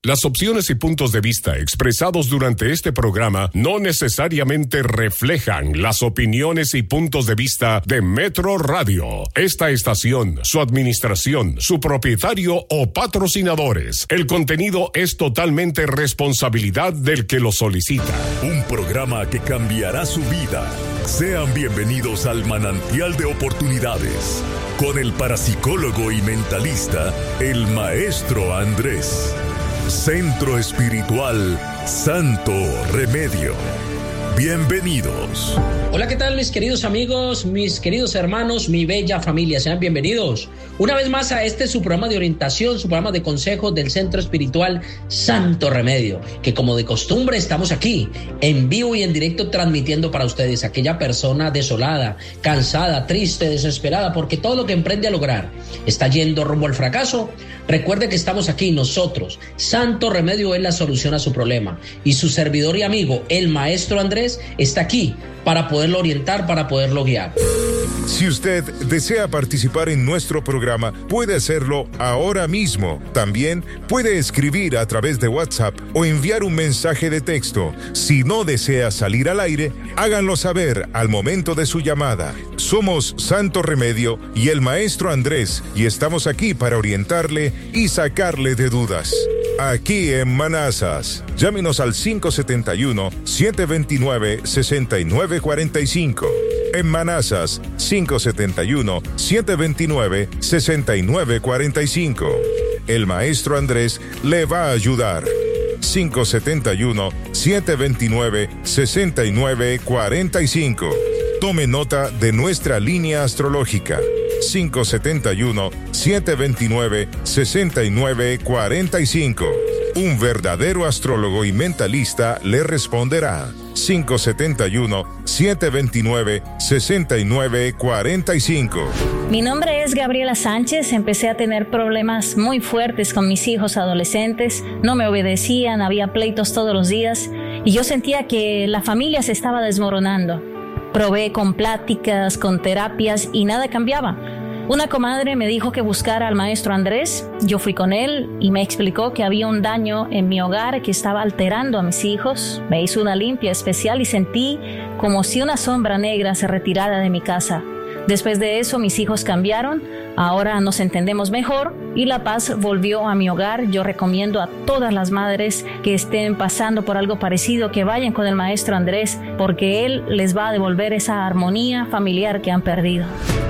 Las opciones y puntos de vista expresados durante este programa no necesariamente reflejan las opiniones y puntos de vista de Metro Radio, esta estación, su administración, su propietario o patrocinadores. El contenido es totalmente responsabilidad del que lo solicita. Un programa que cambiará su vida. Sean bienvenidos al manantial de oportunidades con el parapsicólogo y mentalista, el maestro Andrés. Centro Espiritual Santo Remedio. Bienvenidos. Hola, ¿qué tal mis queridos amigos, mis queridos hermanos, mi bella familia? Sean bienvenidos una vez más a este su programa de orientación, su programa de consejos del Centro Espiritual Santo Remedio, que como de costumbre estamos aquí en vivo y en directo transmitiendo para ustedes, aquella persona desolada, cansada, triste, desesperada, porque todo lo que emprende a lograr está yendo rumbo al fracaso. Recuerde que estamos aquí nosotros, Santo Remedio es la solución a su problema, y su servidor y amigo, el maestro Andrés, está aquí para poderlo orientar, para poderlo guiar. Si usted desea participar en nuestro programa, puede hacerlo ahora mismo. También puede escribir a través de WhatsApp o enviar un mensaje de texto. Si no desea salir al aire, háganlo saber al momento de su llamada. Somos Santo Remedio y el maestro Andrés, y estamos aquí para orientarle y sacarle de dudas. Aquí en Manassas, llámenos al 571-729-6945. En Manassas, 571-729-6945. El maestro Andrés le va a ayudar. 571-729-6945. Tome nota de nuestra línea astrológica. 571-729-6945. Un verdadero astrólogo y mentalista le responderá. 571-729-6945. Mi nombre es Gabriela Sánchez. Empecé a tener problemas muy fuertes con mis hijos adolescentes. No me obedecían, había pleitos todos los días y yo sentía que la familia se estaba desmoronando. Probé con pláticas, con terapias y nada cambiaba. Una comadre me dijo que buscara al maestro Andrés. Yo fui con él y me explicó que había un daño en mi hogar que estaba alterando a mis hijos. Me hizo una limpia especial y sentí como si una sombra negra se retirara de mi casa. Después de eso mis hijos cambiaron, ahora nos entendemos mejor y la paz volvió a mi hogar. Yo recomiendo a todas las madres que estén pasando por algo parecido que vayan con el maestro Andrés, porque él les va a devolver esa armonía familiar que han perdido.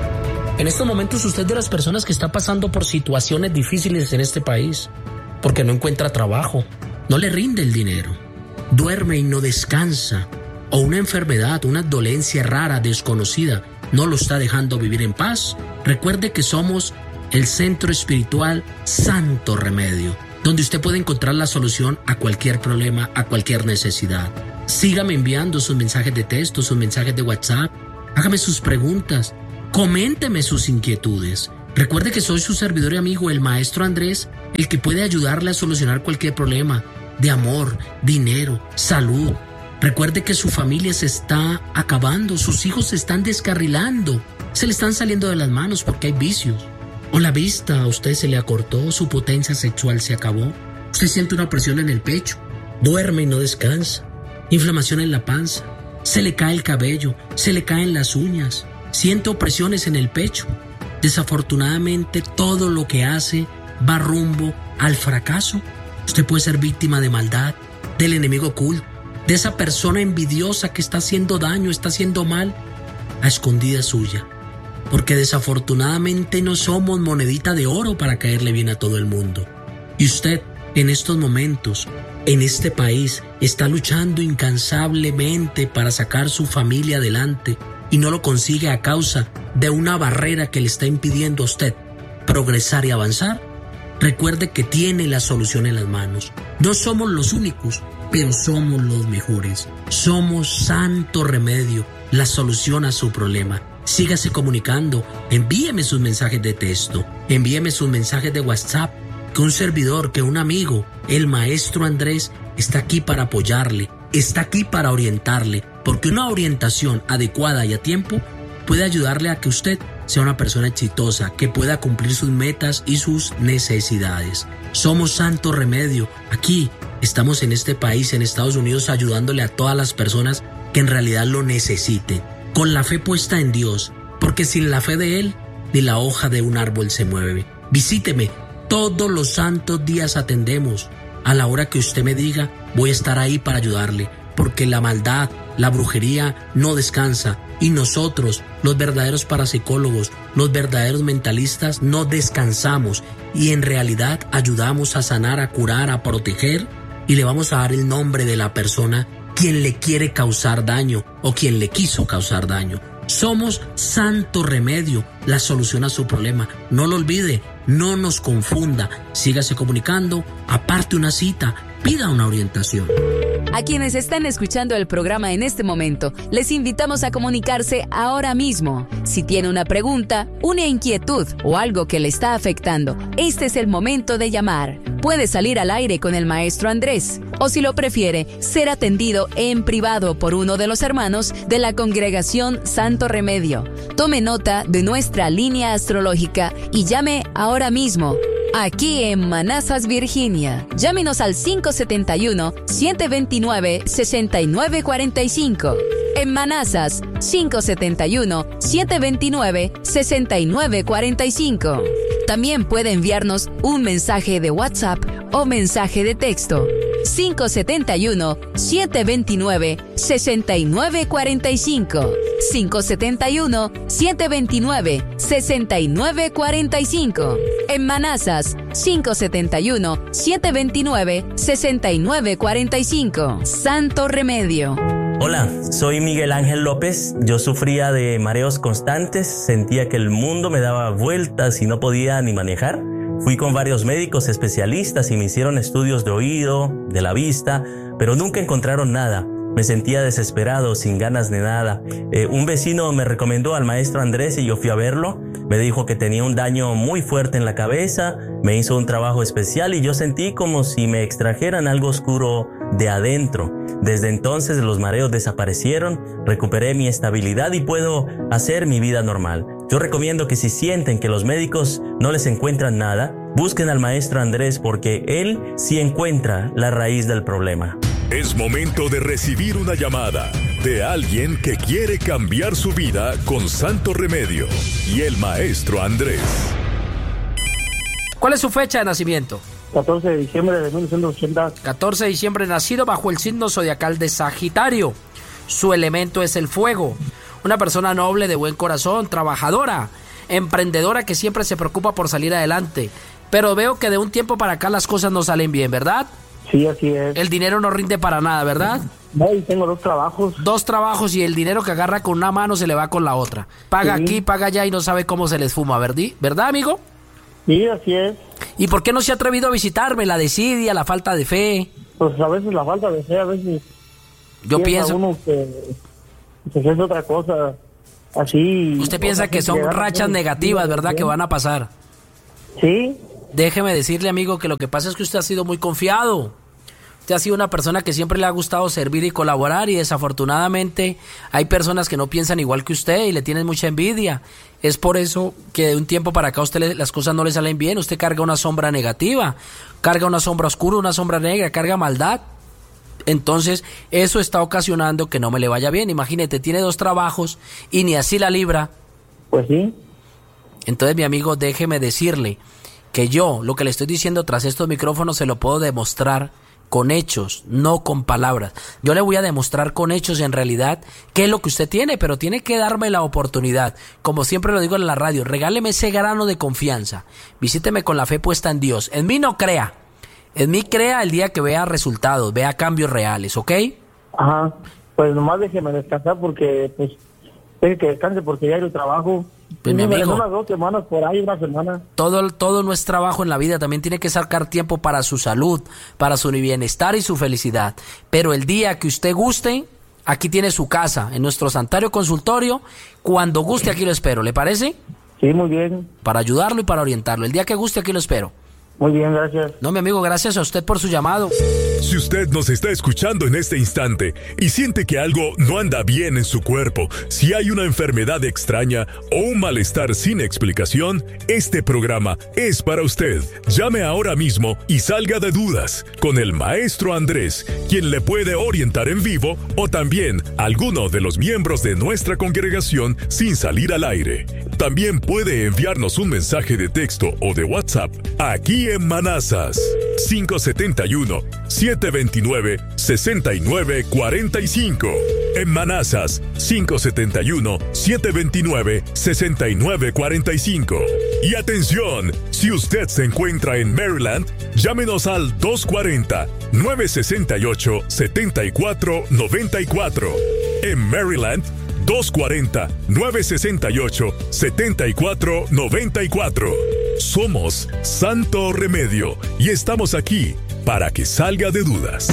En estos momentos usted es de las personas que está pasando por situaciones difíciles en este país, porque no encuentra trabajo, no le rinde el dinero, duerme y no descansa, o una enfermedad, una dolencia rara, desconocida, no lo está dejando vivir en paz. Recuerde que somos el Centro Espiritual Santo Remedio, donde usted puede encontrar la solución a cualquier problema, a cualquier necesidad. Sígame enviando sus mensajes de texto, sus mensajes de WhatsApp, hágame sus preguntas, coménteme sus inquietudes. Recuerde que soy su servidor y amigo, el maestro Andrés, el que puede ayudarle a solucionar cualquier problema de amor, dinero, salud. Recuerde que su familia se está acabando, sus hijos se están descarrilando, se le están saliendo de las manos porque hay vicios. O la vista a usted se le acortó, su potencia sexual se acabó. Usted siente una presión en el pecho, duerme y no descansa, inflamación en la panza, se le cae el cabello, se le caen las uñas, siente opresiones en el pecho. Desafortunadamente todo lo que hace va rumbo al fracaso. Usted puede ser víctima de maldad, del enemigo oculto, de esa persona envidiosa que está haciendo daño, está haciendo mal a escondidas suya. Porque desafortunadamente no somos monedita de oro para caerle bien a todo el mundo. Y usted en estos momentos, en este país, está luchando incansablemente para sacar su familia adelante y no lo consigue a causa de una barrera que le está impidiendo a usted progresar y avanzar. Recuerde que tiene la solución en las manos. No somos los únicos, pero somos los mejores. Somos Santo Remedio, la solución a su problema. Sígase comunicando, envíeme sus mensajes de texto, envíeme sus mensajes de WhatsApp, que un servidor, que un amigo, el maestro Andrés, está aquí para apoyarle, está aquí para orientarle, porque una orientación adecuada y a tiempo puede ayudarle a que usted sea una persona exitosa, que pueda cumplir sus metas y sus necesidades. Somos Santo Remedio. Aquí estamos en este país, en Estados Unidos, ayudándole a todas las personas que en realidad lo necesiten, con la fe puesta en Dios, porque sin la fe de Él, ni la hoja de un árbol se mueve. Visíteme, todos los santos días atendemos. A la hora que usted me diga, voy a estar ahí para ayudarle, porque la maldad, la brujería no descansa, y nosotros, los verdaderos parapsicólogos, los verdaderos mentalistas, no descansamos, y en realidad ayudamos a sanar, a curar, a proteger, y le vamos a dar el nombre de la persona quien le quiere causar daño o quien le quiso causar daño. Somos Santo Remedio, la solución a su problema. No lo olvide, no nos confunda. Sígase comunicando, aparte una cita, pida una orientación. A quienes están escuchando el programa en este momento, les invitamos a comunicarse ahora mismo. Si tiene una pregunta, una inquietud o algo que le está afectando, este es el momento de llamar. Puede salir al aire con el maestro Andrés, o si lo prefiere, ser atendido en privado por uno de los hermanos de la congregación Santo Remedio. Tome nota de nuestra línea astrológica y llame ahora mismo. Aquí en Manassas, Virginia. Llámenos al 571-729-6945. En Manassas, 571-729-6945. También puede enviarnos un mensaje de WhatsApp o mensaje de texto. 571-729-6945. 571-729-6945. En Manassas, 571-729-6945. Santo Remedio. Hola, soy Miguel Ángel López. Yo sufría de mareos constantes, sentía que el mundo me daba vueltas y no podía ni manejar. Fui con varios médicos especialistas y me hicieron estudios de oído, de la vista, pero nunca encontraron nada. Me sentía desesperado, sin ganas de nada. Un vecino me recomendó al maestro Andrés y yo fui a verlo. Me dijo que tenía un daño muy fuerte en la cabeza, me hizo un trabajo especial y yo sentí como si me extrajeran algo oscuro de adentro. Desde entonces los mareos desaparecieron, recuperé mi estabilidad y puedo hacer mi vida normal. Yo recomiendo que si sienten que los médicos no les encuentran nada, busquen al maestro Andrés porque él sí encuentra la raíz del problema. Es momento de recibir una llamada de alguien que quiere cambiar su vida con Santo Remedio y el maestro Andrés. ¿Cuál es su fecha de nacimiento? 14 de diciembre de 1980. 14 de diciembre, nacido bajo el signo zodiacal de Sagitario. Su elemento es el fuego. Una persona noble, de buen corazón, trabajadora, emprendedora que siempre se preocupa por salir adelante. Pero veo que de un tiempo para acá las cosas no salen bien, ¿verdad? Sí, así es. El dinero no rinde para nada, ¿verdad? No, y tengo 2 trabajos. 2 trabajos y el dinero que agarra con una mano se le va con la otra. Paga aquí, paga allá y no sabe cómo se les fuma, ¿verdad, amigo? Sí, así es. ¿Y por qué no se ha atrevido a visitarme? La desidia, la falta de fe. Pues a veces la falta de fe, a veces... Yo pienso... uno que es otra cosa, así... Usted piensa que son rachas negativas, ¿verdad? Que van a pasar. Sí. Déjeme decirle, amigo, que lo que pasa es que usted ha sido muy confiado. Usted ha sido una persona que siempre le ha gustado servir y colaborar y desafortunadamente hay personas que no piensan igual que usted y le tienen mucha envidia. Es por eso que de un tiempo para acá a usted las cosas no le salen bien. Usted carga una sombra negativa, carga una sombra oscura, una sombra negra, carga maldad. Entonces eso está ocasionando que no me le vaya bien. Imagínate, tiene 2 trabajos y ni así la libra. Pues sí. Entonces, mi amigo, déjeme decirle que yo lo que le estoy diciendo tras estos micrófonos se lo puedo demostrar con hechos, no con palabras. Yo le voy a demostrar con hechos en realidad qué es lo que usted tiene, pero tiene que darme la oportunidad. Como siempre lo digo en la radio, regáleme ese grano de confianza. Visíteme con la fe puesta en Dios. En mí no crea. En mí crea el día que vea resultados, vea cambios reales, ¿ok? Ajá. Pues nomás déjeme descansar porque, pues, tengo que descanse porque ya hay el trabajo. Pues, mi amigo, unas 2 semanas, por ahí, una semana. Todo no es trabajo en la vida, también tiene que sacar tiempo para su salud, para su bienestar y su felicidad. Pero el día que usted guste, aquí tiene su casa, en nuestro Santuario Consultorio. Cuando guste, aquí lo espero, ¿le parece? Sí, muy bien. Para ayudarlo y para orientarlo. El día que guste, aquí lo espero. Muy bien, gracias. No, mi amigo, gracias a usted por su llamado. Si usted nos está escuchando en este instante y siente que algo no anda bien en su cuerpo, si hay una enfermedad extraña o un malestar sin explicación, este programa es para usted. Llame ahora mismo y salga de dudas con el maestro Andrés, quien le puede orientar en vivo, o también alguno de los miembros de nuestra congregación sin salir al aire. También puede enviarnos un mensaje de texto o de WhatsApp aquí en Manassas 571-729-6945. En Manassas 571-729-6945. Y atención, si usted se encuentra en Maryland, llámenos al 240-968-7494. En Maryland, 240-968-7494. Somos Santo Remedio y estamos aquí para que salga de dudas.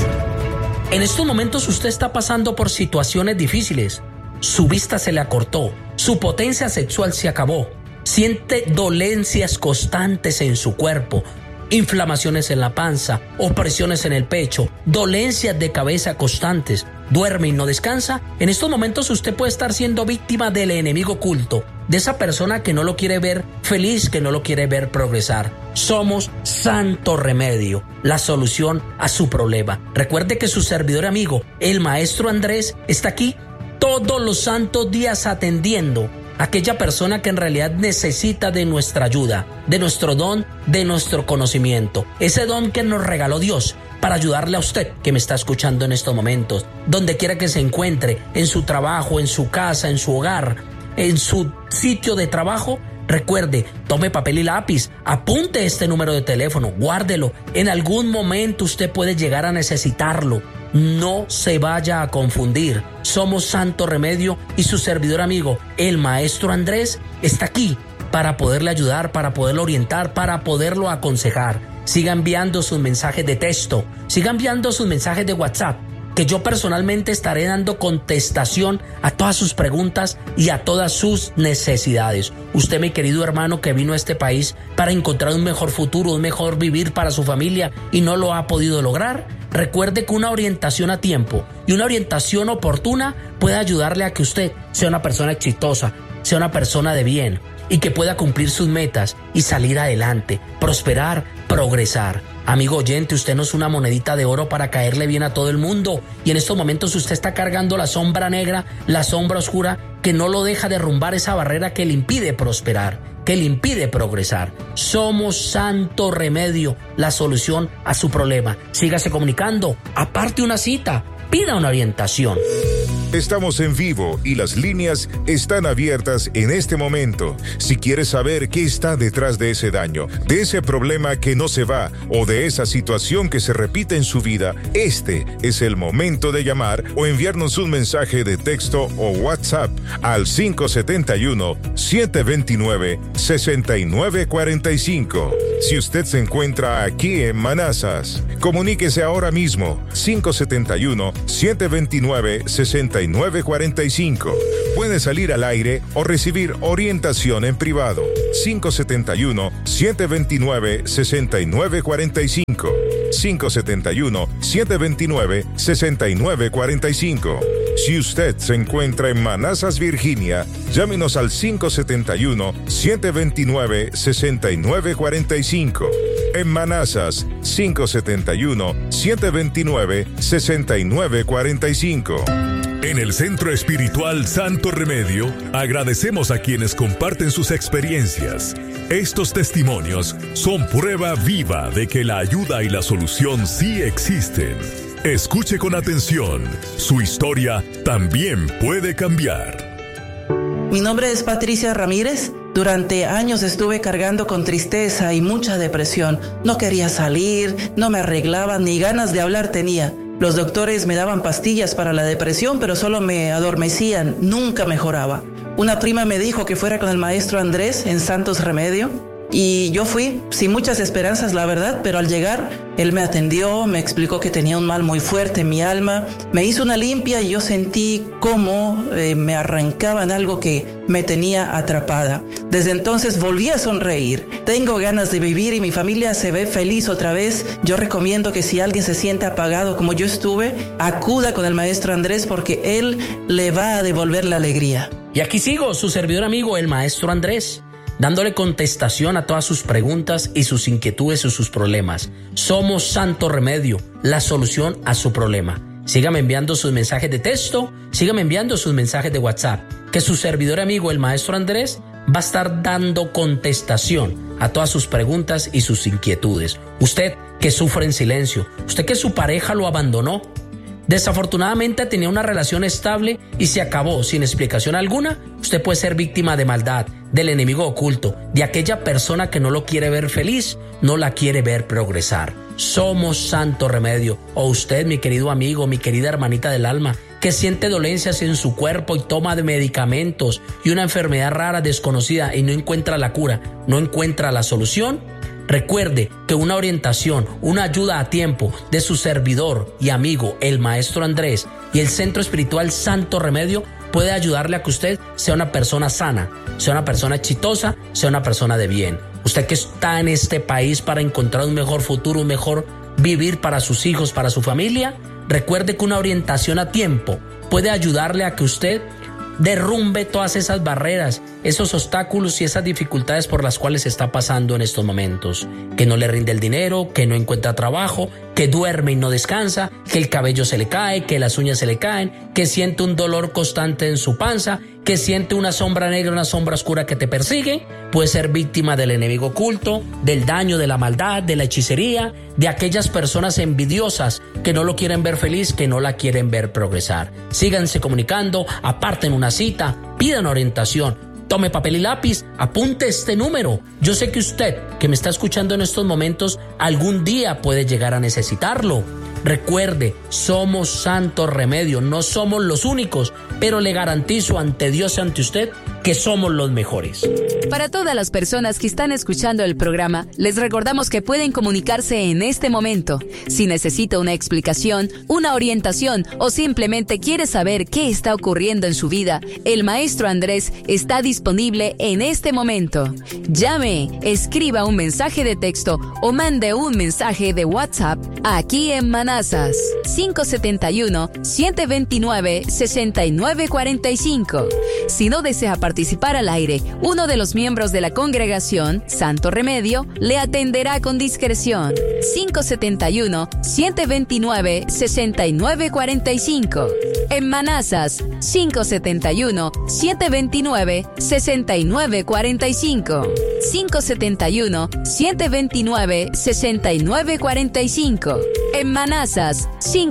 En estos momentos usted está pasando por situaciones difíciles. Su vista se le acortó, su potencia sexual se acabó, siente dolencias constantes en su cuerpo, inflamaciones en la panza, opresiones en el pecho, dolencias de cabeza constantes, duerme y no descansa. En estos momentos usted puede estar siendo víctima del enemigo oculto, de esa persona que no lo quiere ver feliz, que no lo quiere ver progresar. Somos Santo Remedio, la solución a su problema. Recuerde que su servidor amigo, el maestro Andrés, está aquí todos los santos días atendiendo a aquella persona que en realidad necesita de nuestra ayuda, de nuestro don, de nuestro conocimiento. Ese don que nos regaló Dios para ayudarle a usted que me está escuchando en estos momentos, donde quiera que se encuentre, en su trabajo, en su casa, en su hogar, en su sitio de trabajo. Recuerde, tome papel y lápiz, apunte este número de teléfono, guárdelo. En algún momento usted puede llegar a necesitarlo. No se vaya a confundir. Somos Santo Remedio y su servidor amigo, el maestro Andrés, está aquí para poderle ayudar, para poderlo orientar, para poderlo aconsejar. Siga enviando sus mensajes de texto, siga enviando sus mensajes de WhatsApp, que yo personalmente estaré dando contestación a todas sus preguntas y a todas sus necesidades. Usted, mi querido hermano, que vino a este país para encontrar un mejor futuro, un mejor vivir para su familia y no lo ha podido lograr, recuerde que una orientación a tiempo y una orientación oportuna puede ayudarle a que usted sea una persona exitosa, sea una persona de bien y que pueda cumplir sus metas y salir adelante, prosperar, progresar. Amigo oyente, usted no es una monedita de oro para caerle bien a todo el mundo, y en estos momentos usted está cargando la sombra negra, la sombra oscura que no lo deja derrumbar, esa barrera que le impide prosperar, que le impide progresar. Somos Santo Remedio, la solución a su problema. Sígase comunicando, aparte una cita, pida una orientación. Estamos en vivo y las líneas están abiertas en este momento. Si quieres saber qué está detrás de ese daño, de ese problema que no se va o de esa situación que se repite en su vida, este es el momento de llamar o enviarnos un mensaje de texto o WhatsApp al 571-729-6945. Si usted se encuentra aquí en Manassas, comuníquese ahora mismo 571-729-6945. Puede salir al aire o recibir orientación en privado. 571-729-6945. 571-729-6945. Si usted se encuentra en Manassas, Virginia, llámenos al 571-729-6945. En Manassas, 571-729-6945. En el Centro Espiritual Santo Remedio, agradecemos a quienes comparten sus experiencias. Estos testimonios son prueba viva de que la ayuda y la solución sí existen. Escuche con atención, su historia también puede cambiar. Mi nombre es Patricia Ramírez. Durante años estuve cargando con tristeza y mucha depresión. No quería salir, no me arreglaba, ni ganas de hablar tenía. Los doctores me daban pastillas para la depresión, pero solo me adormecían, nunca mejoraba. Una prima me dijo que fuera con el maestro Andrés en Santos Remedio. Y yo fui sin muchas esperanzas, la verdad, pero al llegar, él me atendió, me explicó que tenía un mal muy fuerte en mi alma, me hizo una limpia y yo sentí cómo me arrancaban algo que me tenía atrapada. Desde entonces volví a sonreír. Tengo ganas de vivir y mi familia se ve feliz otra vez. Yo recomiendo que si alguien se siente apagado como yo estuve, acuda con el maestro Andrés porque él le va a devolver la alegría. Y aquí sigo, su servidor amigo, el maestro Andrés, dándole contestación a todas sus preguntas y sus inquietudes y sus problemas. Somos Santo Remedio, la solución a su problema. Sígame enviando sus mensajes de texto, sígame enviando sus mensajes de WhatsApp, que su servidor amigo, el maestro Andrés, va a estar dando contestación a todas sus preguntas y sus inquietudes. Usted que sufre en silencio, usted que su pareja lo abandonó, desafortunadamente tenía una relación estable y se acabó sin explicación alguna, usted puede ser víctima de maldad, del enemigo oculto, de aquella persona que no lo quiere ver feliz, no la quiere ver progresar. Somos Santo Remedio. O usted, mi querido amigo, mi querida hermanita del alma, que siente dolencias en su cuerpo y toma de medicamentos y una enfermedad rara desconocida y no encuentra la cura, no encuentra la solución. Recuerde que una orientación, una ayuda a tiempo de su servidor y amigo, el maestro Andrés, y el Centro Espiritual Santo Remedio puede ayudarle a que usted sea una persona sana, sea una persona exitosa, sea una persona de bien. Usted que está en este país para encontrar un mejor futuro, un mejor vivir para sus hijos, para su familia, recuerde que una orientación a tiempo puede ayudarle a que usted derrumbe todas esas barreras, esos obstáculos y esas dificultades por las cuales está pasando en estos momentos. Que no le rinde el dinero, que no encuentra trabajo, que duerme y no descansa, que el cabello se le cae, que las uñas se le caen, que siente un dolor constante en su panza, que siente una sombra negra, una sombra oscura que te persigue. Puede ser víctima del enemigo oculto, del daño, de la maldad, de la hechicería, de aquellas personas envidiosas que no lo quieren ver feliz, que no la quieren ver progresar. Síganse comunicando, aparten una cita, pidan orientación. Tome papel y lápiz, apunte este número. Yo sé que usted, que me está escuchando en estos momentos, algún día puede llegar a necesitarlo. Recuerde, somos Santo Remedio, no somos los únicos, pero le garantizo ante Dios y ante usted que somos los mejores. Para todas las personas que están escuchando el programa, les recordamos que pueden comunicarse en este momento. Si necesita una explicación, una orientación o simplemente quiere saber qué está ocurriendo en su vida, el maestro Andrés está disponible en este momento. Llame, escriba un mensaje de texto o mande un mensaje de WhatsApp aquí en Manazas 571-729-6945. Si no desea participar al aire, uno de los miembros de la congregación Santo Remedio le atenderá con discreción. 571-729-6945. En Manazas 571-729-6945. 571-729-6945. En Manazas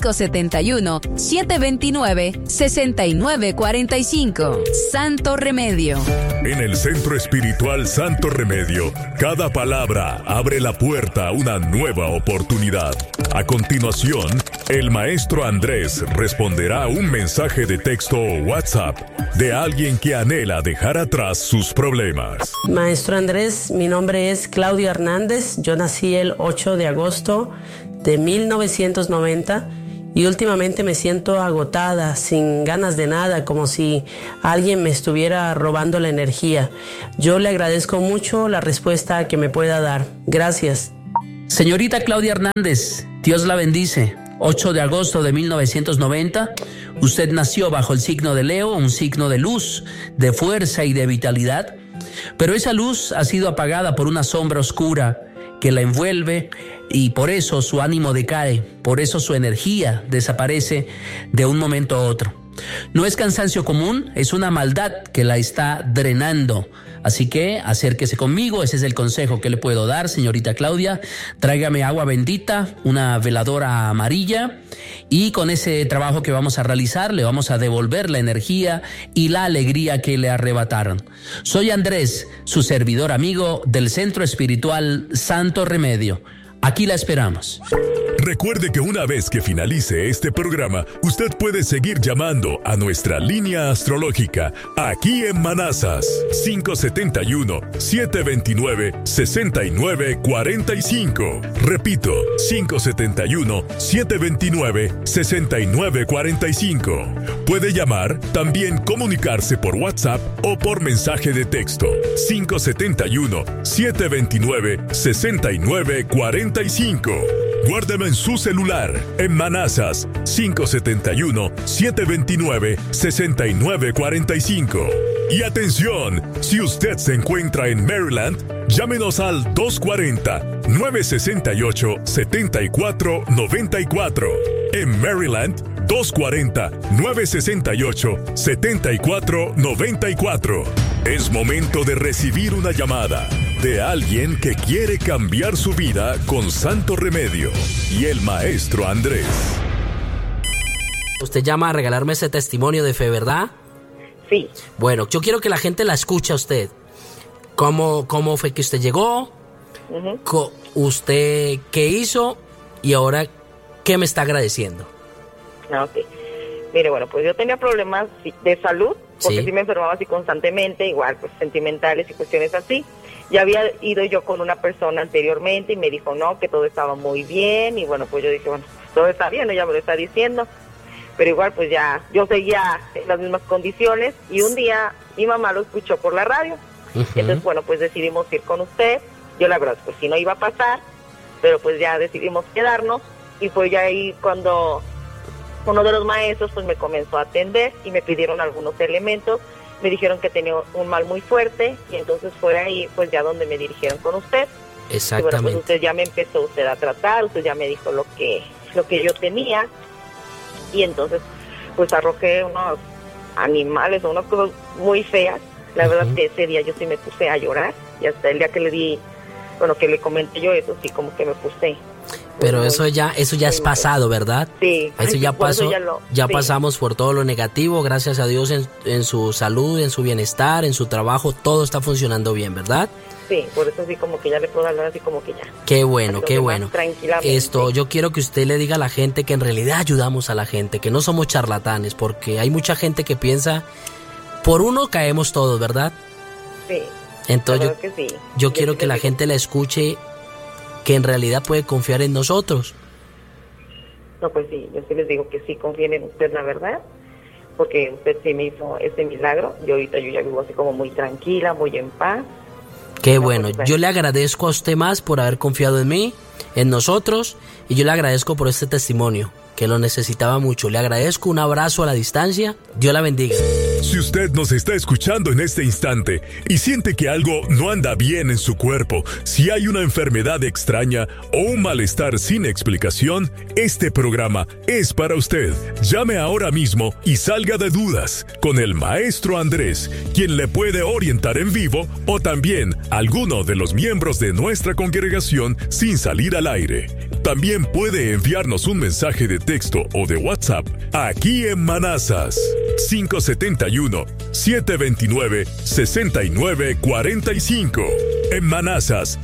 571-729-6945. Santo Remedio. En el Centro Espiritual Santo Remedio, cada palabra abre la puerta a una nueva oportunidad. A continuación, el maestro Andrés responderá a un mensaje de texto o WhatsApp de alguien que anhela dejar atrás sus problemas. Maestro Andrés, mi nombre es Claudia Hernández. Yo nací el 8 de agosto de 1990. Y últimamente me siento agotada, sin ganas de nada, como si alguien me estuviera robando la energía. Yo le agradezco mucho la respuesta que me pueda dar. Gracias. Señorita Claudia Hernández, Dios la bendice. 8 de agosto de 1990, usted nació bajo el signo de Leo, un signo de luz, de fuerza y de vitalidad. Pero esa luz ha sido apagada por una sombra oscura que la envuelve y por eso su ánimo decae, por eso su energía desaparece de un momento a otro. No es cansancio común, es una maldad que la está drenando. Así que acérquese conmigo, ese es el consejo que le puedo dar, señorita Claudia. Tráigame agua bendita, una veladora amarilla y con ese trabajo que vamos a realizar le vamos a devolver la energía y la alegría que le arrebataron. Soy Andrés, su servidor amigo del Centro Espiritual Santo Remedio. Aquí la esperamos. Recuerde que una vez que finalice este programa, usted puede seguir llamando a nuestra línea astrológica aquí en Manassas, 571-729-6945. Repito, 571-729-6945. Puede llamar, también comunicarse por WhatsApp o por mensaje de texto. 571-729-6945. Guárdeme en su celular, en Manassas, 571-729-6945. Y atención, si usted se encuentra en Maryland, llámenos al 240-968-7494. En Maryland, 240-968-7494. Es momento de recibir una llamada de alguien que quiere cambiar su vida con Santo Remedio y el Maestro Andrés. Usted llama a regalarme ese testimonio de fe, ¿verdad? Sí. Bueno, yo quiero que la gente la escuche a usted. ¿Cómo fue que usted llegó? ¿Usted qué hizo? Y ahora, ¿qué me está agradeciendo? Ok. Mire, bueno, pues yo tenía problemas de salud, porque sí me enfermaba así constantemente, igual, pues sentimentales y cuestiones así. Ya había ido yo con una persona anteriormente y me dijo, no, que todo estaba muy bien. Y bueno, pues yo dije, bueno, todo está bien, ella me lo está diciendo. Pero igual, pues ya, yo seguía en las mismas condiciones. Y un día mi mamá lo escuchó por la radio. Entonces, bueno, pues decidimos ir con usted. Yo la verdad, pues sí no iba a pasar, pero pues ya decidimos quedarnos. Y fue ya ahí cuando uno de los maestros pues me comenzó a atender y me pidieron algunos elementos. Me dijeron que tenía un mal muy fuerte y entonces fue ahí pues ya donde me dirigieron con usted. Exactamente. Y bueno, pues usted ya me empezó a tratar, usted ya me dijo lo que yo tenía y entonces pues arrojé unos animales o unas cosas muy feas. La verdad que ese día yo sí me puse a llorar y hasta el día que que le comenté yo eso sí como que me puse. Pero eso ya es pasado, ¿verdad? Sí. Eso ya pasó, sí. Pasamos por todo lo negativo, gracias a Dios en su salud, en su bienestar, en su trabajo, todo está funcionando bien, ¿verdad? Sí, por eso sí como que ya le puedo hablar así como que ya. Qué bueno, qué bueno. Tranquilamente. Yo quiero que usted le diga a la gente que en realidad ayudamos a la gente, que no somos charlatanes, porque hay mucha gente que piensa, por uno caemos todos, ¿verdad? Sí. Entonces yo quiero que la digo. gente la escuche, que en realidad puede confiar en nosotros. No, pues sí, yo sí les digo que sí confíen en usted, la verdad, porque usted sí me hizo ese milagro y ahorita yo ya vivo así como muy tranquila, muy en paz. Qué bueno, yo le agradezco a usted más por haber confiado en mí, en nosotros, y yo le agradezco por este testimonio, que lo necesitaba mucho. Le agradezco, un abrazo a la distancia, Dios la bendiga. Si usted nos está escuchando en este instante y siente que algo no anda bien en su cuerpo, si hay una enfermedad extraña o un malestar sin explicación, este programa es para usted. Llame ahora mismo y salga de dudas con el Maestro Andrés, quien le puede orientar en vivo, o también alguno de los miembros de nuestra congregación sin salir al aire. También puede enviarnos un mensaje de texto o de WhatsApp aquí en Manassas, 571-729-6945. En Manassas,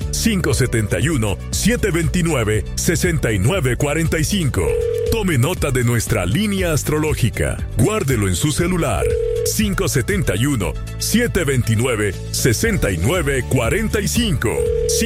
571-729-6945. Tome nota de nuestra línea astrológica. Guárdelo en su celular. 571-729-6945.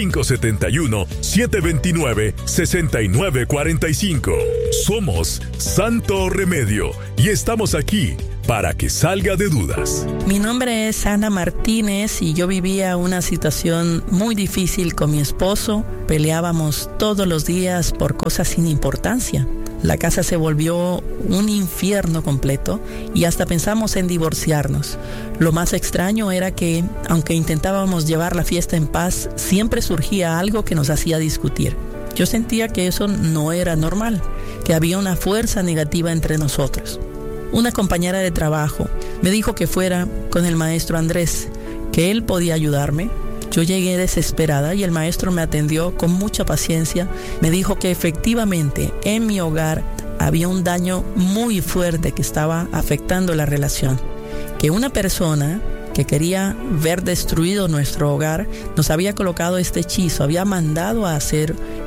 571-729-6945. Somos Santo Remedio y estamos aquí para que salga de dudas. Mi nombre es Ana Martínez y yo vivía una situación muy difícil con mi esposo. Peleábamos todos los días por cosas sin importancia. La casa se volvió un infierno completo y hasta pensamos en divorciarnos. Lo más extraño era que, aunque intentábamos llevar la fiesta en paz, siempre surgía algo que nos hacía discutir. Yo sentía que eso no era normal, que había una fuerza negativa entre nosotros. Una compañera de trabajo me dijo que fuera con el maestro Andrés, que él podía ayudarme. Yo llegué desesperada y el maestro me atendió con mucha paciencia. Me dijo que efectivamente en mi hogar había un daño muy fuerte que estaba afectando la relación. Que una persona que quería ver destruido nuestro hogar nos había colocado este hechizo, había mandado a hacer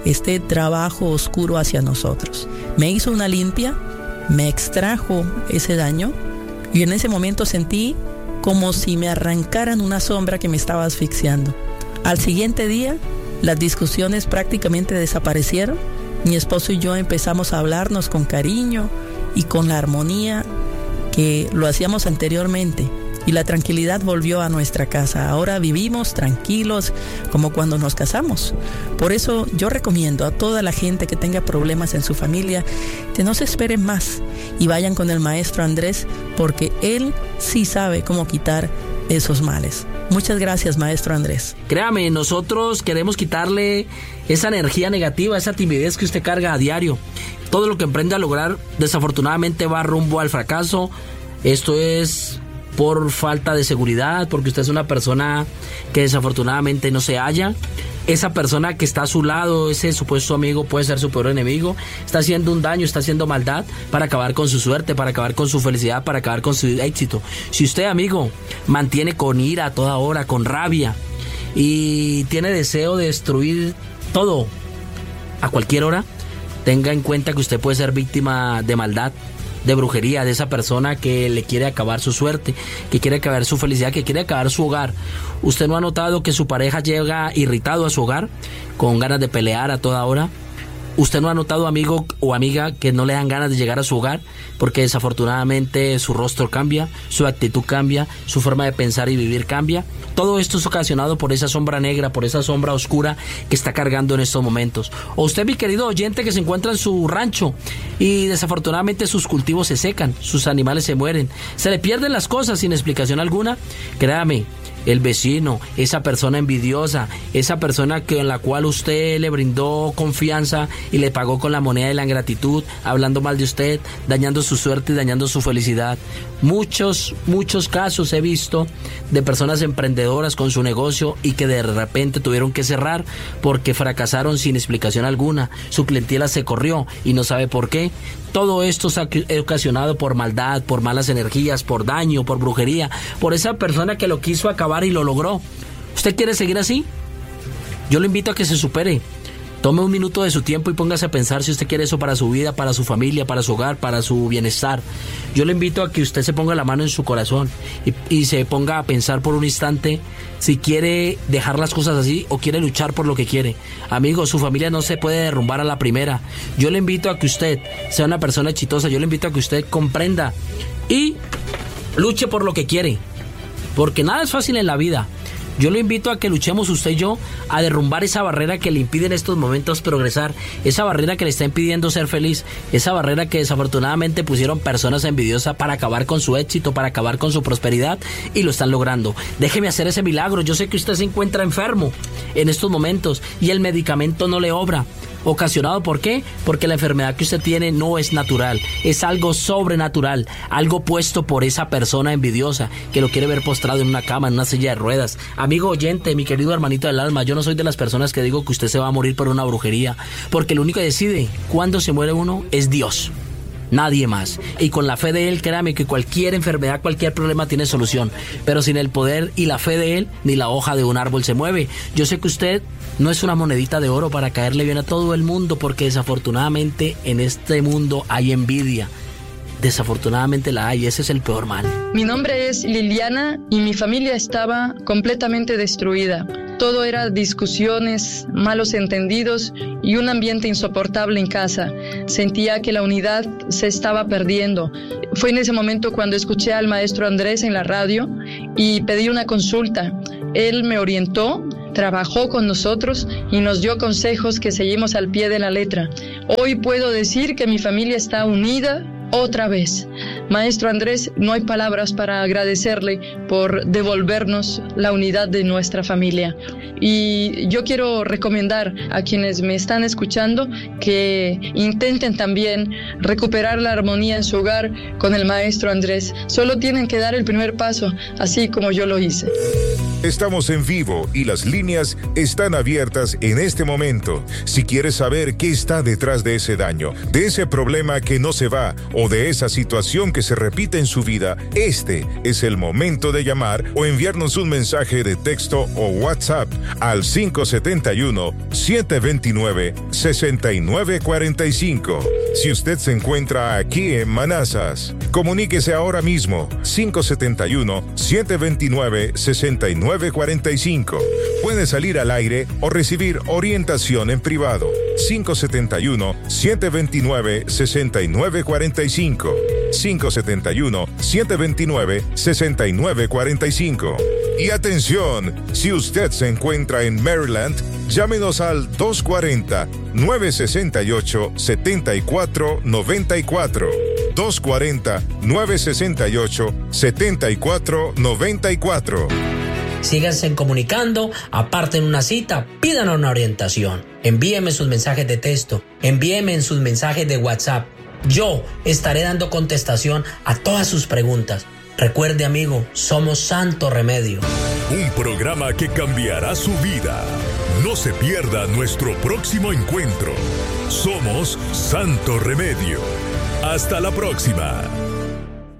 este trabajo oscuro hacia nosotros. Me hizo una limpia, me extrajo ese daño y en ese momento sentí como si me arrancaran una sombra que me estaba asfixiando. Al siguiente día, las discusiones prácticamente desaparecieron. Mi esposo y yo empezamos a hablarnos con cariño y con la armonía que lo hacíamos anteriormente. Y la tranquilidad volvió a nuestra casa. Ahora vivimos tranquilos como cuando nos casamos. Por eso yo recomiendo a toda la gente que tenga problemas en su familia que no se esperen más y vayan con el maestro Andrés, porque él sí sabe cómo quitar esos males. Muchas gracias, maestro Andrés. Créame, nosotros queremos quitarle esa energía negativa, esa timidez que usted carga a diario. Todo lo que emprende a lograr, desafortunadamente, va rumbo al fracaso. Esto es por falta de seguridad, porque usted es una persona que desafortunadamente no se halla. Esa persona que está a su lado, ese supuesto amigo, puede ser su peor enemigo. Está haciendo un daño, está haciendo maldad para acabar con su suerte, para acabar con su felicidad, para acabar con su éxito. Si usted, amigo, mantiene con ira a toda hora, con rabia, y tiene deseo de destruir todo a cualquier hora, tenga en cuenta que usted puede ser víctima de maldad, de brujería, de esa persona que le quiere acabar su suerte, que quiere acabar su felicidad, que quiere acabar su hogar. ¿Usted no ha notado que su pareja llega irritado a su hogar, con ganas de pelear a toda hora? ¿Usted no ha notado, amigo o amiga, que no le dan ganas de llegar a su hogar porque desafortunadamente su rostro cambia, su actitud cambia, su forma de pensar y vivir cambia? Todo esto es ocasionado por esa sombra negra, por esa sombra oscura que está cargando en estos momentos. O usted, mi querido oyente, que se encuentra en su rancho y desafortunadamente sus cultivos se secan, sus animales se mueren, se le pierden las cosas sin explicación alguna. Créame, el vecino, esa persona envidiosa, esa persona en la cual usted le brindó confianza y le pagó con la moneda de la ingratitud, hablando mal de usted, dañando su suerte y dañando su felicidad. Muchos casos he visto de personas emprendedoras con su negocio y que de repente tuvieron que cerrar porque fracasaron sin explicación alguna. Su clientela se corrió y no sabe por qué. Todo esto es ocasionado por maldad, por malas energías, por daño, por brujería, por esa persona que lo quiso acabar y lo logró. ¿Usted quiere seguir así? Yo lo invito a que se supere. Tome un minuto de su tiempo y póngase a pensar si usted quiere eso para su vida, para su familia, para su hogar, para su bienestar. Yo le invito a que usted se ponga la mano en su corazón y se ponga a pensar por un instante si quiere dejar las cosas así o quiere luchar por lo que quiere. Amigo, su familia no se puede derrumbar a la primera. Yo le invito a que usted sea una persona exitosa. Yo le invito a que usted comprenda y luche por lo que quiere, porque nada es fácil en la vida. Yo lo invito a que luchemos usted y yo a derrumbar esa barrera que le impide en estos momentos progresar, esa barrera que le está impidiendo ser feliz, esa barrera que desafortunadamente pusieron personas envidiosas para acabar con su éxito, para acabar con su prosperidad, y lo están logrando. Déjeme hacer ese milagro. Yo sé que usted se encuentra enfermo en estos momentos y el medicamento no le obra. ¿Ocasionado por qué? Porque la enfermedad que usted tiene no es natural, es algo sobrenatural, algo puesto por esa persona envidiosa que lo quiere ver postrado en una cama, en una silla de ruedas. Amigo oyente, mi querido hermanito del alma, yo no soy de las personas que digo que usted se va a morir por una brujería, porque el único que decide cuándo se muere uno es Dios. Nadie más. Y con la fe de Él, créame que cualquier enfermedad, cualquier problema tiene solución. Pero sin el poder y la fe de Él, ni la hoja de un árbol se mueve. Yo sé que usted no es una monedita de oro para caerle bien a todo el mundo, porque desafortunadamente en este mundo hay envidia. Desafortunadamente la hay, ese es el peor mal. Mi nombre es Liliana y mi familia estaba completamente destruida. Todo era discusiones, malos entendidos y un ambiente insoportable en casa. Sentía que la unidad se estaba perdiendo. Fue en ese momento cuando escuché al maestro Andrés en la radio y pedí una consulta. Él me orientó, trabajó con nosotros y nos dio consejos que seguimos al pie de la letra. Hoy puedo decir que mi familia está unida otra vez. Maestro Andrés, no hay palabras para agradecerle por devolvernos la unidad de nuestra familia. Y yo quiero recomendar a quienes me están escuchando que intenten también recuperar la armonía en su hogar con el maestro Andrés. Solo tienen que dar el primer paso, así como yo lo hice. Estamos en vivo y las líneas están abiertas en este momento. Si quieres saber qué está detrás de ese daño, de ese problema que no se va o de esa situación que se repite en su vida, este es el momento de llamar o enviarnos un mensaje de texto o WhatsApp al 571-729-6945. Si usted se encuentra aquí en Manassas, comuníquese ahora mismo 571-729-6945. Puede salir al aire o recibir orientación en privado. 571-729-6945. 571-729-6945. Y atención, si usted se encuentra en Maryland, llámenos al 240-968-7494. 240-968-7494. Síganse comunicando, aparten una cita, pidan una orientación. Envíenme sus mensajes de texto, envíenme sus mensajes de WhatsApp. Yo estaré dando contestación a todas sus preguntas. Recuerde, amigo, somos Santo Remedio. Un programa que cambiará su vida. No se pierda nuestro próximo encuentro. Somos Santo Remedio. Hasta la próxima.